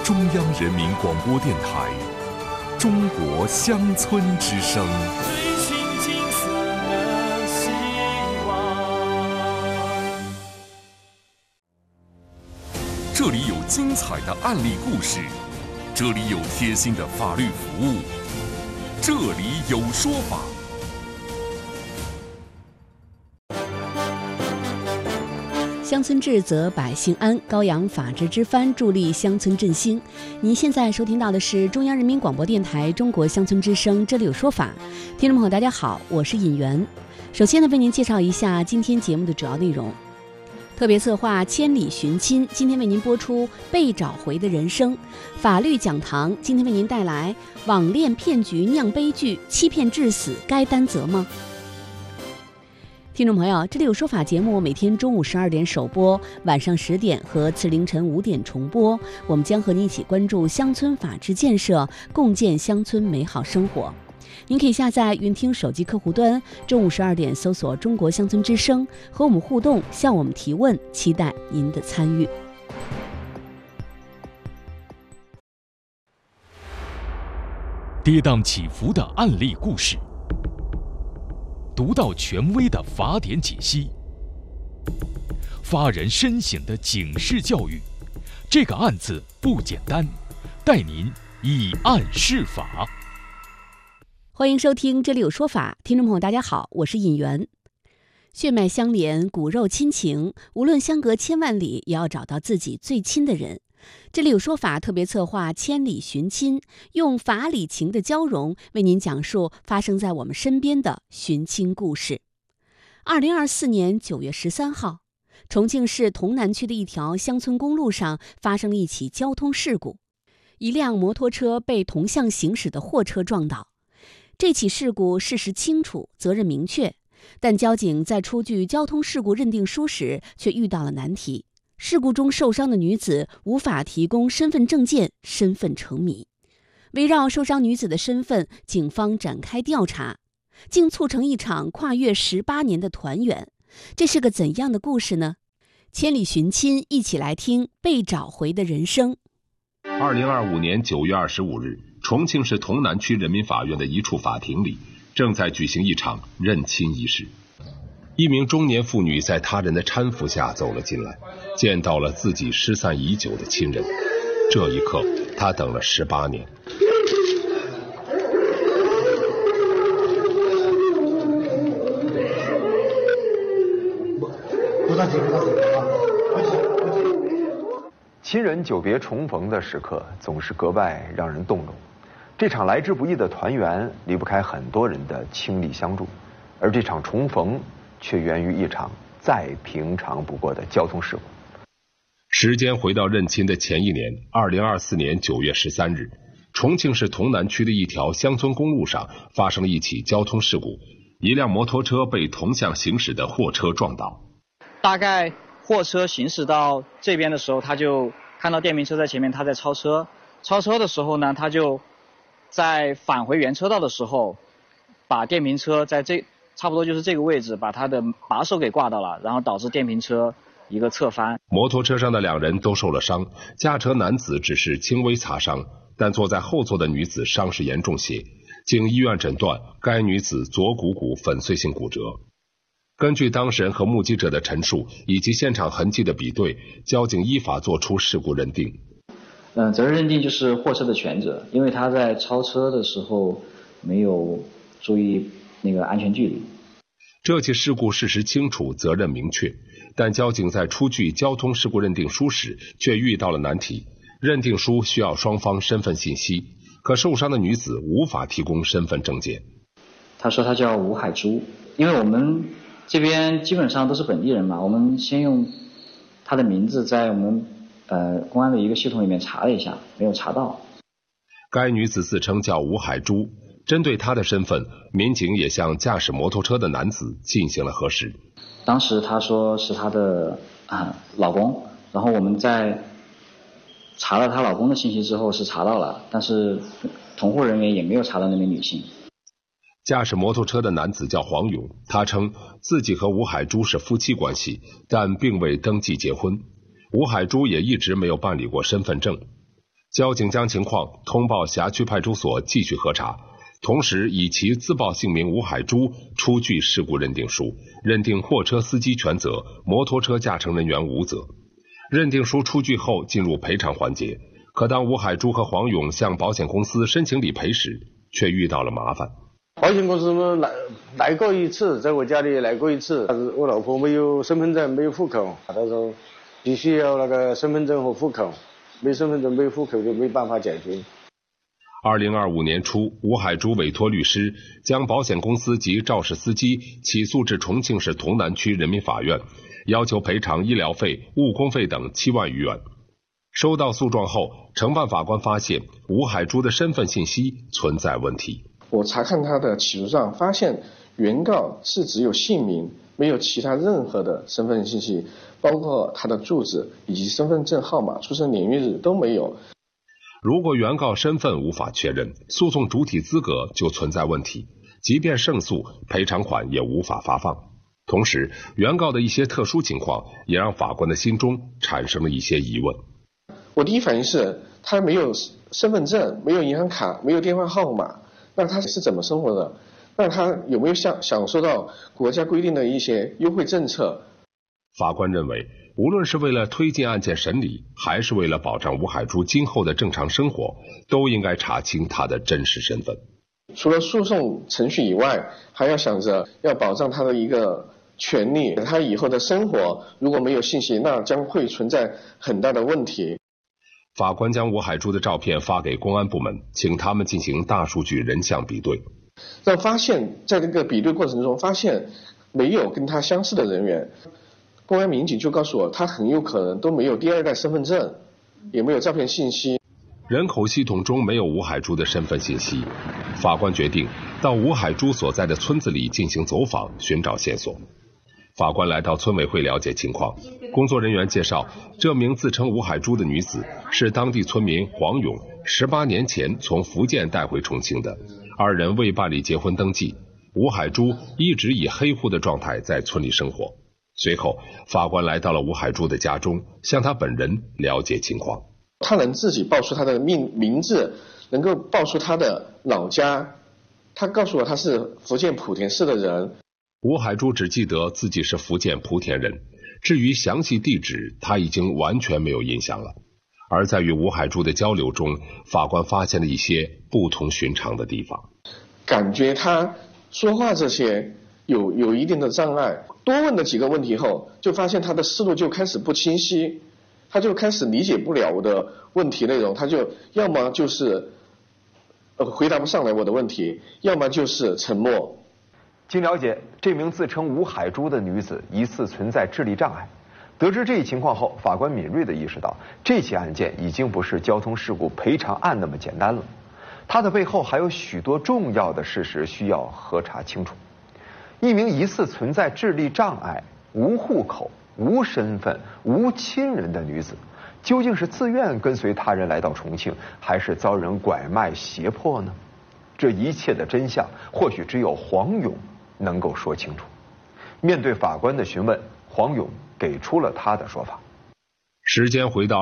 中央人民广播电台中国乡村之声。 追寻金色的希望。 这里有精彩的案例故事，这里有贴心的法律服务，这里有说法。 乡村治则百姓安，高扬法治之帆，助力乡村振兴。您现在收听到的是中央人民广播电台中国乡村之声，这里有说法。听众朋友大家好，我是尹媛。首先呢，为您介绍一下今天节目的主要内容。特别策划千里寻亲，今天为您播出被找回的人生。法律讲堂，今天为您带来网恋骗局酿悲剧，欺骗致死该担责吗？听众朋友，这里有说法节目每天中午12点首播，晚上10点和次凌晨5点重播。我们将和您一起关注乡村法治建设，共建乡村美好生活。您可以下载云听手机客户端，中午12点搜索中国乡村之声，和我们互动，向我们提问，期待您的参与。 跌宕起伏的案例故事，独到权威的法典解析，发人深省的警示教育。这个案子不简单，带您以案释法。 欢迎收听这里有说法，听众朋友大家好，我是尹媛。血脉相连，骨肉亲情，无论相隔千万里，也要找到自己最亲的人。这里有说法特别策划千里寻亲，用法理情的交融为您讲述发生在我们身边的寻亲故事。2024年9月13号，重庆市潼南区的一条乡村公路上发生了一起交通事故，一辆摩托车被同向行驶的货车撞倒。这起事故事实清楚，责任明确，但交警在出具交通事故认定书时却遇到了难题。事故中受伤的女子无法提供身份证件，身份成谜。围绕受伤女子的身份，警方展开调查，竟促成一场跨越18年的团圆。这是个怎样的故事呢？千里寻亲，一起来听被找回的人生。 2025年9月25日，重庆市潼南区人民法院的一处法庭里，正在举行一场认亲仪式。一名中年妇女在他人的搀扶下走了进来，见到了自己失散已久的亲人。这一刻，她等了18年。 亲人久别重逢的时刻，总是格外让人动容。这场来之不易的团圆，离不开很多人的倾力相助，而这场重逢却源于一场再平常不过的交通事故。 时间回到认亲的前一年，2024年9月13日，重庆市潼南区的一条乡村公路上发生了一起交通事故，一辆摩托车被同向行驶的货车撞倒。 大概货车行驶到这边的时候，他就看到电瓶车在前面，他在超车。超车的时候呢，他就在返回原车道的时候，把电瓶车在差不多就是这个位置，把他的把手给挂到了，然后导致电瓶车一个侧翻。 摩托车上的2人都受了伤，驾车男子只是轻微擦伤，但坐在后座的女子伤势严重些。经医院诊断，该女子左股骨粉碎性骨折。根据当事人和目击者的陈述以及现场痕迹的比对，交警依法作出事故认定。 责任认定就是货车的全责，因为他在超车的时候没有注意那个安全距离。 这起事故事实清楚，责任明确，但交警在出具交通事故认定书时却遇到了难题。认定书需要双方身份信息，可受伤的女子无法提供身份证件。 她说她叫吴海珠，因为我们这边基本上都是本地人嘛，我们先用她的名字在我们公安的一个系统里面查了一下，没有查到。 该女子自称叫吴海珠，针对她的身份，民警也向驾驶摩托车的男子进行了核实。 当时她说是她的老公，然后我们在查了她老公的信息之后是查到了，但是同户人员也没有查到那名女性。 驾驶摩托车的男子叫黄勇，他称自己和吴海珠是夫妻关系，但并未登记结婚。吴海珠也一直没有办理过身份证。 交警将情况通报辖区派出所继续核查，同时以其自报姓名吴海珠出具事故认定书，认定货车司机全责，摩托车驾乘人员无责。认定书出具后进入赔偿环节，可当吴海珠和黄勇向保险公司申请理赔时，却遇到了麻烦。 保险公司来过一次，在我家里来过一次，但是我老婆没有身份证，没有户口，他说必须要那个身份证和户口，没身份证没户口就没办法解决。 2025年初，吴海珠委托律师将保险公司及肇事司机起诉至重庆市潼南区人民法院，要求赔偿医疗费、误工费等7万余元。收到诉状后，承办法官发现吴海珠的身份信息存在问题。 我查看他的起诉状，发现原告是只有姓名，没有其他任何的身份信息，包括他的住址以及身份证号码、出生年月日都没有。 如果原告身份无法确认，诉讼主体资格就存在问题，即便胜诉，赔偿款也无法发放。同时，原告的一些特殊情况也让法官的心中产生了一些疑问。 我第一反应是，他没有身份证，没有银行卡，没有电话号码，那他是怎么生活的？那他有没有享受到国家规定的一些优惠政策？ 法官认为，无论是为了推进案件审理，还是为了保障吴海珠今后的正常生活，都应该查清他的真实身份。 除了诉讼程序以外，还要想着要保障他的一个权利，他以后的生活如果没有信息，那将会存在很大的问题。 法官将吴海珠的照片发给公安部门，请他们进行大数据人像比对。 但发现在这个比对过程中，发现没有跟他相似的人员，公安民警就告诉我，他很有可能都没有第二代身份证，也没有照片信息。 人口系统中没有吴海珠的身份信息，法官决定到吴海珠所在的村子里进行走访，寻找线索。法官来到村委会了解情况，工作人员介绍，这名自称吴海珠的女子是当地村民黄勇18年前从福建带回重庆的，二人未办理结婚登记，吴海珠一直以黑户的状态在村里生活。随后，法官来到了吴海珠的家中，向她本人了解情况。 他能自己报出他的名字，能够报出他的老家，他告诉我他是福建莆田市的人。 吴海珠只记得自己是福建莆田人，至于详细地址，他已经完全没有印象了。而在与吴海珠的交流中，法官发现了一些不同寻常的地方， 感觉他说话这些有一定的障碍。多问了几个问题后，就发现他的思路就开始不清晰，他就开始理解不了我的问题内容，他就要么就是回答不上来我的问题，要么就是沉默。 经了解，这名自称吴海珠的女子疑似存在智力障碍。得知这一情况后，法官敏锐地意识到，这起案件已经不是交通事故赔偿案那么简单了，它的背后还有许多重要的事实需要核查清楚。一名疑似存在智力障碍、无户口、无身份、无亲人的女子，究竟是自愿跟随他人来到重庆，还是遭人拐卖胁迫呢？这一切的真相，或许只有黄勇能够说清楚。面对法官的询问，黄勇给出了他的说法。 时间回到